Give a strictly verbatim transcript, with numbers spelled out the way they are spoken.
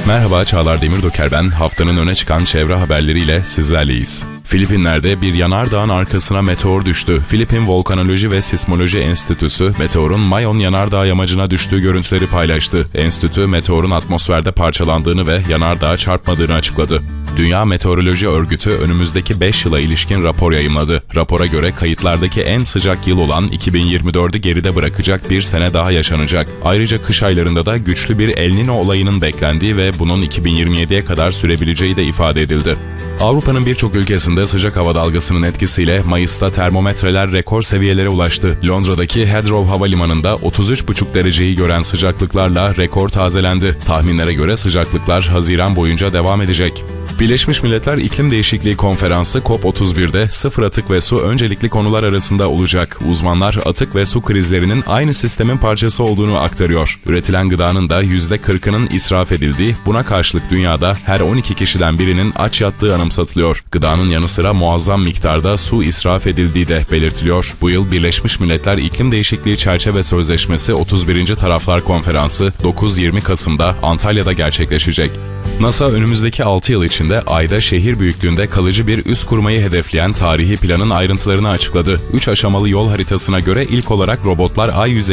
Merhaba, Çağlar Demirdoker ben. Haftanın öne çıkan çevre haberleriyle sizlerleyiz. Filipinler'de bir yanardağın arkasına meteor düştü. Filipin Volkanoloji ve Sismoloji Enstitüsü, meteorun Mayon yanardağ yamacına düştüğü görüntüleri paylaştı. Enstitü, meteorun atmosferde parçalandığını ve yanardağa çarpmadığını açıkladı. Dünya Meteoroloji Örgütü önümüzdeki beş yıla ilişkin rapor yayımladı. Rapora göre kayıtlardaki en sıcak yıl olan iki bin yirmi dördü geride bırakacak bir sene daha yaşanacak. Ayrıca kış aylarında da güçlü bir El Niño olayının beklendiği ve bunun iki bin yirmi yediye kadar sürebileceği de ifade edildi. Avrupa'nın birçok ülkesinde sıcak hava dalgasının etkisiyle Mayıs'ta termometreler rekor seviyelere ulaştı. Londra'daki Heathrow Havalimanı'nda otuz üç buçuk dereceyi gören sıcaklıklarla rekor tazelendi. Tahminlere göre sıcaklıklar Haziran boyunca devam edecek. Birleşmiş Milletler İklim Değişikliği Konferansı COP otuz birde sıfır atık ve su öncelikli konular arasında olacak. Uzmanlar atık ve su krizlerinin aynı sistemin parçası olduğunu aktarıyor. Üretilen gıdanın da yüzde kırkının israf edildiği, buna karşılık dünyada her on iki kişiden birinin aç yattığı anımsatılıyor. Gıdanın yanı sıra muazzam miktarda su israf edildiği de belirtiliyor. Bu yıl Birleşmiş Milletler İklim Değişikliği Çerçeve Sözleşmesi otuz birinci Taraflar Konferansı dokuz yirmi Kasım'da Antalya'da gerçekleşecek. NASA önümüzdeki altı yıl içinde Ay'da şehir büyüklüğünde kalıcı bir üs kurmayı hedefleyen tarihi planın ayrıntılarını açıkladı. üç aşamalı yol haritasına göre ilk olarak robotlar Ay yüzeyinde